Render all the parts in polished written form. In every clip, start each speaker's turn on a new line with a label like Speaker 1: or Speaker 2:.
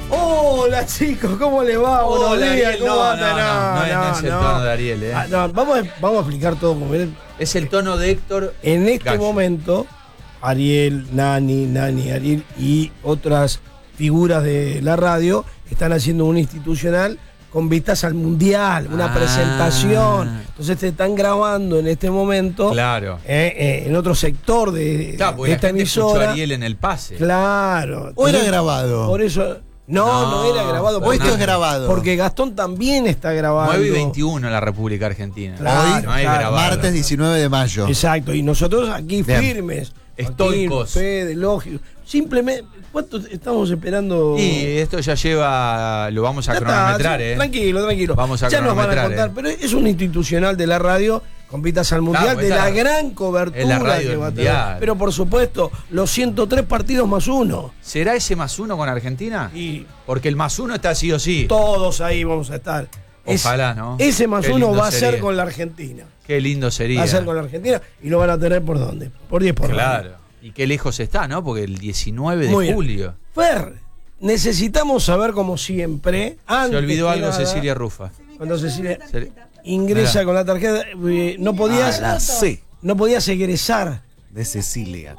Speaker 1: Hola chicos, ¿cómo les va? Buenos días,
Speaker 2: Ariel,
Speaker 1: ¿cómo andan?
Speaker 2: no es el tono de Ariel, ¿eh?
Speaker 1: Vamos a explicar todo como ven.
Speaker 2: Es el tono de Héctor.
Speaker 1: En este
Speaker 2: Gallo.
Speaker 1: momento, Ariel, Nani, Ariel y otras figuras de la radio están haciendo un institucional con vistas al mundial, una presentación. Entonces te están grabando en este momento.
Speaker 2: Claro.
Speaker 1: En otro sector de esta emisora.
Speaker 2: A Ariel en el pase.
Speaker 1: Claro.
Speaker 3: ¿O era grabado?
Speaker 1: Por eso. No era grabado.
Speaker 3: ¿O esto es grabado?
Speaker 1: Porque Gastón también está grabando.
Speaker 2: 9:21 en la República Argentina.
Speaker 1: Claro,
Speaker 3: Hoy,
Speaker 2: no es grabado.
Speaker 3: martes 19 de mayo.
Speaker 1: Exacto, y nosotros aquí
Speaker 3: Bien.
Speaker 1: firmes.
Speaker 2: Estoicos.
Speaker 1: Fede, lógico. Simplemente, ¿cuánto estamos esperando?
Speaker 2: Y esto ya lleva, lo vamos a
Speaker 1: Ya
Speaker 2: cronometrar,
Speaker 1: está, tranquilo.
Speaker 2: Vamos a
Speaker 1: ya nos van a
Speaker 2: cronometrar,
Speaker 1: contar, pero es un institucional de la radio con vistas al mundial,
Speaker 2: Claro,
Speaker 1: de
Speaker 2: esta
Speaker 1: la
Speaker 2: es
Speaker 1: gran cobertura
Speaker 2: es la radio
Speaker 1: que
Speaker 2: del
Speaker 1: va a tener.
Speaker 2: mundial.
Speaker 1: Pero por supuesto, los 103 partidos más uno.
Speaker 2: ¿Será ese +1 con Argentina?
Speaker 1: Y
Speaker 2: Porque el +1 está sí o sí.
Speaker 1: todos ahí vamos a estar.
Speaker 2: Ojalá, ¿no?
Speaker 1: Ese
Speaker 2: Qué
Speaker 1: +1
Speaker 2: lindo
Speaker 1: va a ser
Speaker 2: sería.
Speaker 1: con la Argentina.
Speaker 2: Qué lindo sería.
Speaker 1: Va a ser con la Argentina y lo van a tener por dónde? Por 10 por
Speaker 2: Claro. Y qué lejos está, ¿no? Porque el 19 de
Speaker 1: Muy bien.
Speaker 2: julio.
Speaker 1: Fer, necesitamos saber como siempre.
Speaker 2: Se olvidó
Speaker 1: que
Speaker 2: algo
Speaker 1: nada,
Speaker 2: Cecilia Rufa.
Speaker 1: Cuando Cecilia
Speaker 2: Se-
Speaker 1: ingresa
Speaker 2: Mirá.
Speaker 1: con la tarjeta, no podías,
Speaker 3: La C
Speaker 1: no podías egresar.
Speaker 3: de Cecilia.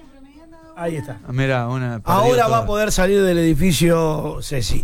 Speaker 1: Ahí está.
Speaker 2: Mira, una. perdió
Speaker 1: Ahora va
Speaker 2: toda.
Speaker 1: a poder salir del edificio Ceci.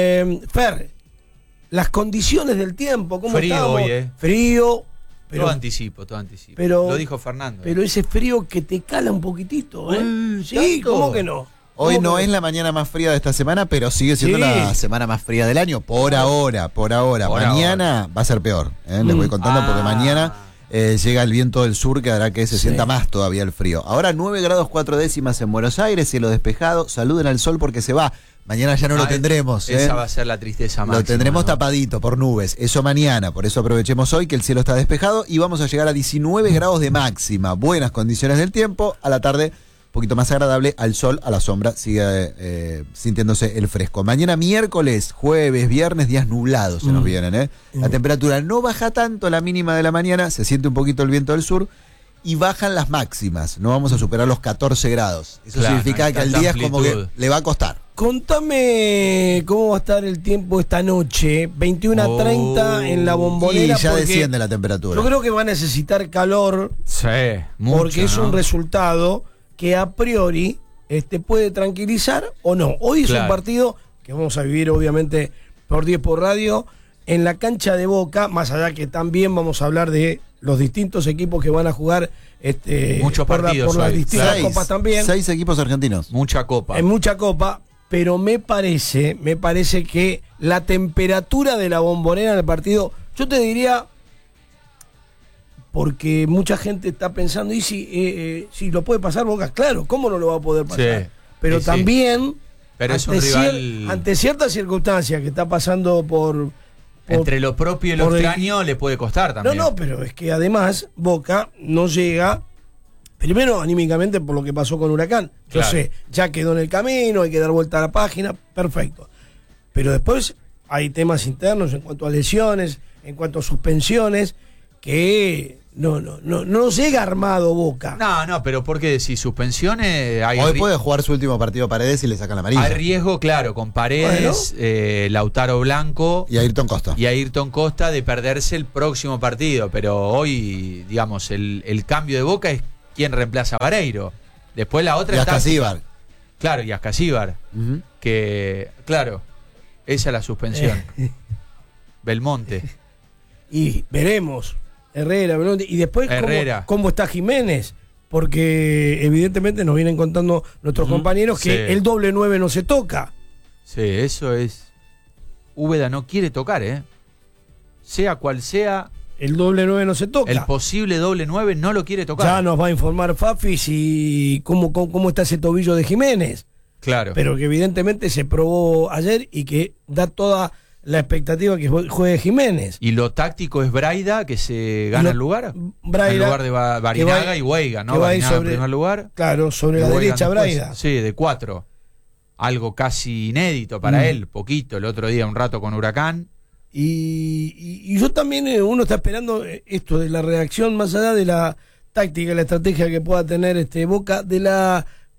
Speaker 1: Fer, las condiciones del tiempo, ¿cómo
Speaker 2: Frío
Speaker 1: estamos?
Speaker 2: hoy,
Speaker 1: Frío, pero,
Speaker 2: todo anticipo.
Speaker 1: pero-
Speaker 2: Lo dijo Fernando.
Speaker 1: pero ese frío que te cala un poquito, ¿eh?
Speaker 2: Uy,
Speaker 1: Sí,
Speaker 2: ¿tanto?
Speaker 1: ¿cómo que no?
Speaker 3: Hoy
Speaker 1: ¿Cómo
Speaker 3: no
Speaker 1: que
Speaker 3: es la mañana más fría de esta semana, pero sigue siendo
Speaker 1: Sí.
Speaker 3: la semana más fría del año. Por ahora.
Speaker 2: Por
Speaker 3: Mañana va a ser peor. Les voy contando porque mañana llega el viento del sur que hará que se sienta más todavía el frío. Ahora 9 grados 4 décimas en Buenos Aires, cielo despejado. Saluden al sol porque se va. Mañana ya no lo tendremos.
Speaker 2: Esa va a ser la tristeza máxima.
Speaker 3: Lo tendremos
Speaker 2: ¿no?
Speaker 3: tapadito por nubes. Eso mañana. Por eso aprovechemos hoy que el cielo está despejado y vamos a llegar a 19 grados de máxima. Buenas condiciones del tiempo. A la tarde, un poquito más agradable. Al sol, a la sombra, sigue sintiéndose el fresco. Mañana miércoles, jueves, viernes, días nublados se nos vienen. La temperatura no baja tanto, la mínima de la mañana. Se siente un poquito el viento del sur. Y bajan las máximas. No vamos a superar los 14 grados. Eso
Speaker 2: Claro,
Speaker 3: significa
Speaker 2: no hay
Speaker 3: que al
Speaker 2: tanta
Speaker 3: día es como que
Speaker 2: amplitud.
Speaker 3: le va a costar.
Speaker 1: Contame cómo va a estar el tiempo esta noche, 21 a 30 en la
Speaker 3: Y
Speaker 1: Bombonera.
Speaker 3: ya
Speaker 1: porque
Speaker 3: desciende la temperatura.
Speaker 1: Yo creo que va a necesitar calor
Speaker 2: Sí, mucho,
Speaker 1: porque es
Speaker 2: ¿no?
Speaker 1: un resultado que a priori puede tranquilizar o no. Hoy es un
Speaker 2: Claro.
Speaker 1: partido que vamos a vivir obviamente por 10 por radio en la cancha de Boca, más allá que también vamos a hablar de los distintos equipos que van a jugar
Speaker 2: Muchos
Speaker 1: por
Speaker 2: partidos
Speaker 1: las
Speaker 2: hoy.
Speaker 1: distintas copas también.
Speaker 3: 6 equipos argentinos.
Speaker 2: Mucha copa.
Speaker 1: En mucha copa, pero me parece que la temperatura de la Bombonera en el partido, yo te diría, porque mucha gente está pensando, y si lo puede pasar Boca, claro, ¿cómo no lo va a poder pasar?
Speaker 2: Sí,
Speaker 1: Pero
Speaker 2: sí,
Speaker 1: también,
Speaker 2: Pero es un rival.
Speaker 1: ante ciertas circunstancias que está pasando por
Speaker 2: Entre lo propio y lo
Speaker 1: por el-
Speaker 2: extraño le puede costar también.
Speaker 1: No, pero es que además Boca no llega, primero anímicamente por lo que pasó con Huracán. Yo
Speaker 2: Claro.
Speaker 1: sé, ya quedó en el camino, hay que dar vuelta a la página, perfecto. Pero después hay temas internos en cuanto a lesiones, en cuanto a suspensiones, que no llega armado Boca.
Speaker 2: No, pero porque si suspensiones hay,
Speaker 3: Hoy puede jugar su último partido Paredes y le sacan la amarilla.
Speaker 2: hay riesgo, claro, con Paredes, Lautaro Blanco
Speaker 3: Y a Ayrton Costa.
Speaker 2: y Ayrton Costa de perderse el próximo partido. Pero hoy, digamos, el cambio de Boca es quien reemplaza a Vareiro. Después la otra
Speaker 3: Y a
Speaker 2: está.
Speaker 3: Casíbar.
Speaker 2: Claro, y a Casíbar.
Speaker 3: Ujú.
Speaker 2: Que, claro, esa es la suspensión. Belmonte.
Speaker 1: Y veremos, Herrera, Belmonte, y después
Speaker 2: Herrera.
Speaker 1: cómo está Jiménez, porque evidentemente nos vienen contando nuestros compañeros que
Speaker 2: Sí.
Speaker 1: el doble 9 no se toca.
Speaker 2: Sí, eso es. Úbeda no quiere tocar, ¿eh? Sea cual sea,
Speaker 1: El doble 9 no se toca.
Speaker 2: el posible doble 9 no lo quiere tocar.
Speaker 1: Ya nos va a informar Fafi si cómo está ese tobillo de Jiménez,
Speaker 2: Claro.
Speaker 1: pero que evidentemente se probó ayer y que da toda la expectativa que juegue Jiménez.
Speaker 2: Y lo táctico es Braida, que se gana
Speaker 1: Lo-
Speaker 2: el lugar.
Speaker 1: Braida,
Speaker 2: en lugar de Barinaga y Weiga, ¿no?
Speaker 1: que va a ir
Speaker 2: Barinaga
Speaker 1: sobre-
Speaker 2: en primer lugar.
Speaker 1: Claro, sobre la
Speaker 2: y Weigan
Speaker 1: derecha
Speaker 2: después.
Speaker 1: Braida.
Speaker 2: Sí, de 4. Algo casi inédito para él, poquito. El otro día un rato con Huracán.
Speaker 1: Y yo también, uno está esperando esto de la reacción, más allá de la táctica, la estrategia que pueda tener Boca, de la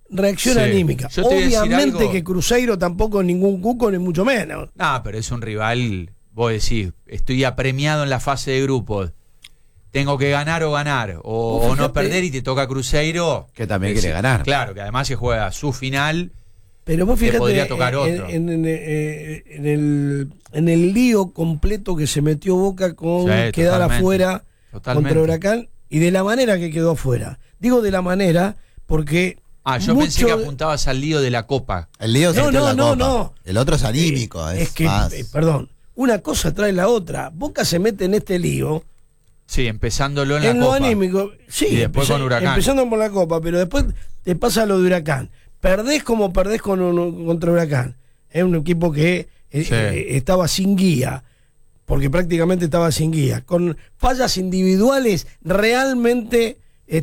Speaker 1: reacción
Speaker 2: Sí.
Speaker 1: anímica.
Speaker 2: Yo te voy a decir
Speaker 1: Obviamente
Speaker 2: algo.
Speaker 1: que Cruzeiro tampoco es ningún cuco, ni mucho menos.
Speaker 2: No, pero es un rival, vos decís, estoy apremiado en la fase de grupos. Tengo que ganar o ganar, o no
Speaker 1: fíjate.
Speaker 2: perder y te toca Cruzeiro.
Speaker 3: Que también quiere ganar.
Speaker 2: Claro, que además se juega su final.
Speaker 1: Pero vos fíjate
Speaker 2: podría tocar otro.
Speaker 1: en el lío completo que se metió Boca con
Speaker 2: Sí,
Speaker 1: quedar
Speaker 2: totalmente.
Speaker 1: afuera
Speaker 2: Totalmente.
Speaker 1: contra Huracán y de la manera que quedó afuera. Digo de la manera porque
Speaker 2: Yo pensé que
Speaker 1: mucho-
Speaker 2: apuntabas al lío de la Copa.
Speaker 3: El lío se
Speaker 1: No,
Speaker 3: metió en
Speaker 1: no,
Speaker 3: la
Speaker 1: no,
Speaker 3: Copa.
Speaker 1: no.
Speaker 3: El otro es anímico.
Speaker 1: es que,
Speaker 3: más-
Speaker 1: perdón, una cosa trae la otra. Boca se mete en este lío
Speaker 2: Sí, empezándolo en
Speaker 1: en
Speaker 2: la
Speaker 1: lo
Speaker 2: Copa.
Speaker 1: anímico. Sí,
Speaker 2: Y después con Huracán.
Speaker 1: empezando por la Copa, pero después te pasa lo de Huracán. Perdés como perdés contra Huracán. Es un equipo que
Speaker 2: Sí.
Speaker 1: estaba sin guía, porque estaba sin guía, con fallas individuales realmente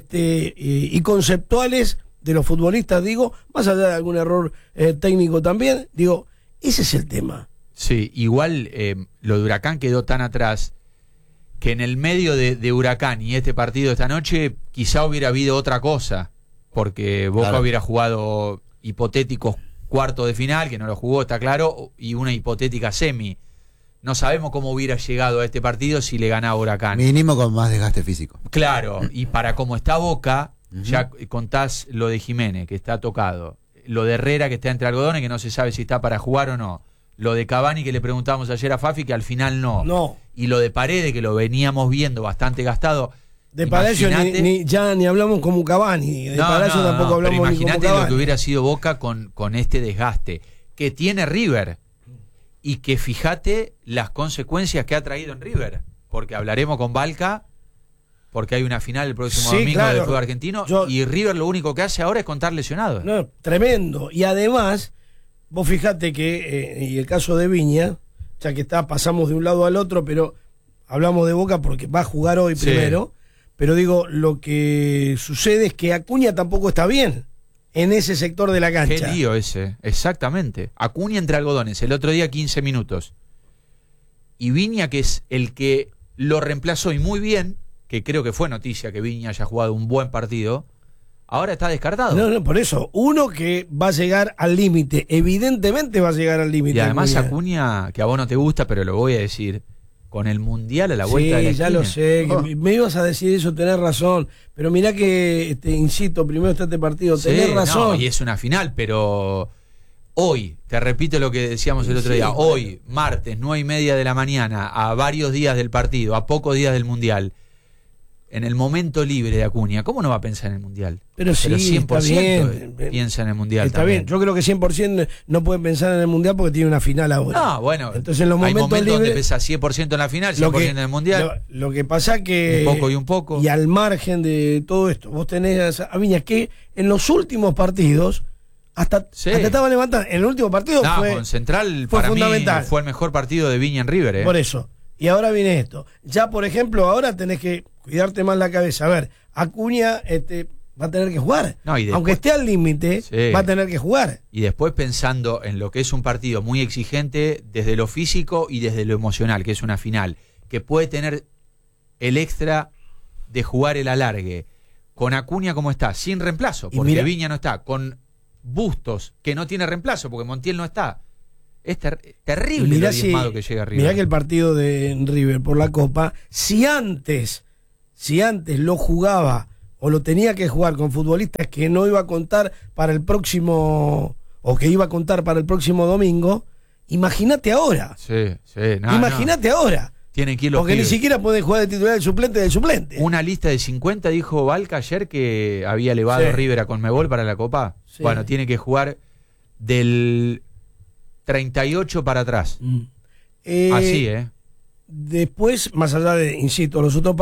Speaker 1: y conceptuales de los futbolistas, digo, más allá de algún error técnico también, digo, ese es el tema.
Speaker 2: Sí, igual lo de Huracán quedó tan atrás que en el medio de Huracán y este partido de esta noche quizá hubiera habido otra cosa, porque Boca
Speaker 3: Claro.
Speaker 2: hubiera jugado hipotéticos cuartos de final, que no lo jugó, está claro, y una hipotética semi. No sabemos cómo hubiera llegado a este partido si le ganaba Huracán.
Speaker 3: Mínimo con más desgaste físico.
Speaker 2: Claro, y para cómo está Boca, ya contás lo de Jiménez, que está tocado, lo de Herrera, que está entre algodones, que no se sabe si está para jugar o no, lo de Cavani, que le preguntamos ayer a Fafi, que al final no, y lo de Paredes, que lo veníamos viendo bastante gastado.
Speaker 1: De Palacio ni hablamos como Cavani, de Palacio tampoco hablamos
Speaker 2: pero
Speaker 1: ni como
Speaker 2: imagínate
Speaker 1: Cavani.
Speaker 2: lo que hubiera sido Boca con este desgaste que tiene River, y que fíjate las consecuencias que ha traído en River, porque hablaremos con Balca, porque hay una final el próximo
Speaker 1: Sí,
Speaker 2: domingo
Speaker 1: claro.
Speaker 2: del fútbol argentino, y River lo único que hace ahora es contar lesionados.
Speaker 1: No, tremendo. Y además, vos fijate que, y el caso de Viña, ya que pasamos de un lado al otro, pero hablamos de Boca porque va a jugar hoy
Speaker 2: Sí.
Speaker 1: primero, pero digo, lo que sucede es que Acuña tampoco está bien en ese sector de la
Speaker 2: Qué
Speaker 1: cancha.
Speaker 2: lío ese, exactamente. Acuña entre algodones, el otro día 15 minutos. Y Viña, que es el que lo reemplazó y muy bien, que creo que fue noticia que Viña haya jugado un buen partido, ahora está descartado.
Speaker 1: No, por eso, uno que va a llegar al límite, evidentemente va a llegar al límite.
Speaker 2: Y además Acuña, que a vos no te gusta, pero lo voy a decir, con el Mundial a la vuelta de la
Speaker 1: ya
Speaker 2: esquina.
Speaker 1: lo sé, que me ibas a decir eso, tenés razón, pero mirá que, insisto, primero está este partido,
Speaker 2: Sí,
Speaker 1: tenés razón.
Speaker 2: no, y es una final, pero hoy, te repito lo que decíamos el otro
Speaker 1: Sí,
Speaker 2: día,
Speaker 1: bueno.
Speaker 2: hoy, martes, 9:30 de la mañana, a varios días del partido, a pocos días del Mundial, en el momento libre de Acuña, ¿cómo no va a pensar en el Mundial?
Speaker 1: Pero sí, está
Speaker 2: 100%
Speaker 1: bien.
Speaker 2: piensa en el Mundial
Speaker 1: Está
Speaker 2: también.
Speaker 1: bien, yo creo que 100% no pueden pensar en el Mundial porque tiene una final ahora.
Speaker 2: No, bueno,
Speaker 1: Entonces en los
Speaker 2: hay
Speaker 1: momentos
Speaker 2: momentos donde
Speaker 1: libres,
Speaker 2: pesa 100% en la final, 100% en el Mundial,
Speaker 1: lo que pasa que...
Speaker 2: un poco y un poco.
Speaker 1: Y al margen de todo esto, vos tenés a Viña que en los últimos partidos hasta estaba levantando. En el último partido
Speaker 2: No,
Speaker 1: fue
Speaker 2: con Central
Speaker 1: fue
Speaker 2: para
Speaker 1: fundamental.
Speaker 2: mí fue el mejor partido de Viña en River.
Speaker 1: por eso. Y ahora viene esto. Ya, por ejemplo, ahora tenés que cuidarte más la cabeza. A ver, Acuña va a tener que jugar.
Speaker 2: No, y después-
Speaker 1: aunque esté al límite,
Speaker 2: Sí.
Speaker 1: va a tener que jugar.
Speaker 2: Y después pensando en lo que es un partido muy exigente desde lo físico y desde lo emocional, que es una final, que puede tener el extra de jugar el alargue. Con Acuña como está, sin reemplazo,
Speaker 1: Y
Speaker 2: porque
Speaker 1: mira-
Speaker 2: Viña no está. Con Bustos, que no tiene reemplazo, porque Montiel no está. Es terrible
Speaker 1: Mirá
Speaker 2: lo diezmado que llega arriba.
Speaker 1: Mirá que el partido de River por la Copa, si antes lo jugaba o lo tenía que jugar con futbolistas que no iba a contar para el próximo, o que iba a contar para el próximo domingo, imagínate ahora.
Speaker 2: Sí,
Speaker 1: Imagínate ahora.
Speaker 2: Tienen que ir los
Speaker 1: Porque ni
Speaker 2: pibes.
Speaker 1: siquiera puede jugar de titular del suplente.
Speaker 2: Una lista de 50, dijo Balca ayer, que había elevado
Speaker 1: Sí.
Speaker 2: River a Conmebol para la Copa.
Speaker 1: Sí.
Speaker 2: Bueno, tiene que jugar del 38 para atrás. Así,
Speaker 1: Después, más allá de, insisto, los otros